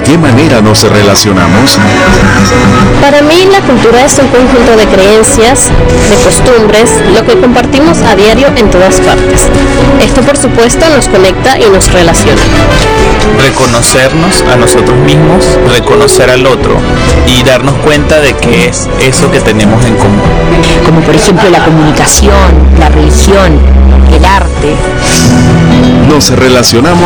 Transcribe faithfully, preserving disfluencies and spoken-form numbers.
qué manera nos relacionamos? Para mí la cultura es un conjunto de creencias, de costumbres, lo que compartimos a diario en todas partes. Esto por supuesto nos conecta y nos relaciona. Reconocernos a nosotros mismos, reconocer al otro y darnos cuenta de qué es eso que tenemos en común. Como por ejemplo la comunicación, la religión, el arte. Nos relacionamos